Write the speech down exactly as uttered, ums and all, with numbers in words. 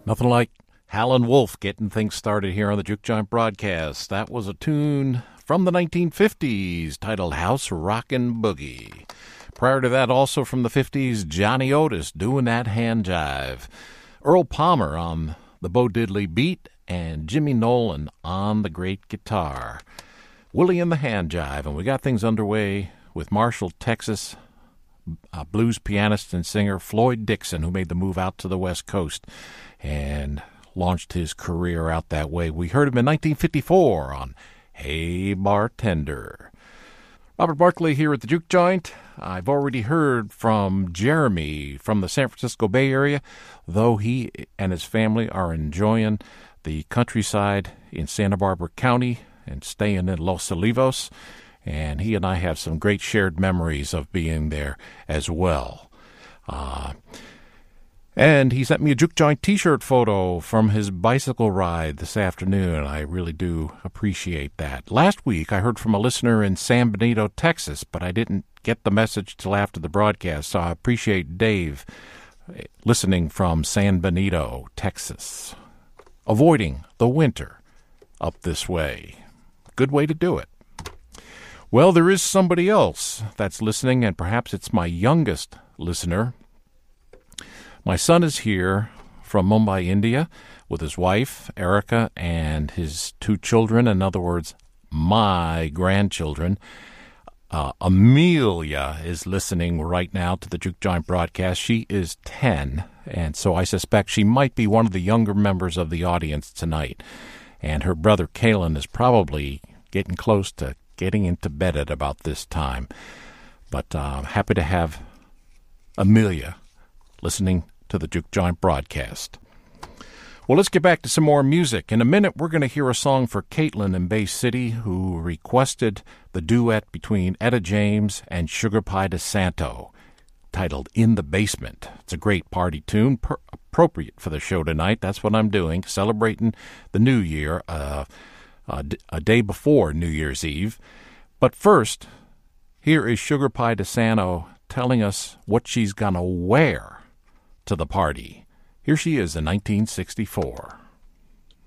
Nothing like Howlin' Wolf getting things started here on the Juke Joint broadcast. That was a tune from the nineteen fifties titled House Rockin' Boogie. Prior to that, also from the fifties, Johnny Otis doing that hand jive. Earl Palmer on the Bo Diddley beat and Jimmy Nolan on the great guitar. Willie and the hand jive, and we got things underway with Marshall, Texas, uh, blues pianist and singer Floyd Dixon, who made the move out to the West Coast and launched his career out that way. We heard him in nineteen fifty-four on Hey Bartender. Robert Barkley here at the Juke Joint. I've already heard from Jeremy from the San Francisco Bay Area, though he and his family are enjoying the countryside in Santa Barbara County and staying in Los Olivos, and he and I have some great shared memories of being there as well. Uh, and he sent me a Juke Joint t-shirt photo from his bicycle ride this afternoon. I really do appreciate that. Last week, I heard from a listener in San Benito, Texas, but I didn't get the message till after the broadcast, so I appreciate Dave listening from San Benito, Texas. Avoiding the winter up this way. Good way to do it. Well, there is somebody else that's listening, and perhaps it's my youngest listener. My son is here from Mumbai, India, with his wife, Erica, and his two children. In other words, my grandchildren. Uh, Amelia is listening right now to the Juke Joint broadcast. She is ten, and so I suspect she might be one of the younger members of the audience tonight. And her brother, Kalen, is probably getting close to getting into bed at about this time. But uh, happy to have Amelia listening to the Juke Joint broadcast. Well, let's get back to some more music. In a minute, we're going to hear a song for Caitlin in Bay City, who requested the duet between Etta James and Sugar Pie DeSanto, titled In the Basement. It's a great party tune, per- appropriate for the show tonight. That's what I'm doing, celebrating the new year, uh, a, d- a day before New Year's Eve. But first, here is Sugar Pie DeSanto telling us what she's going to wear to the party. Here she is in nineteen sixty-four.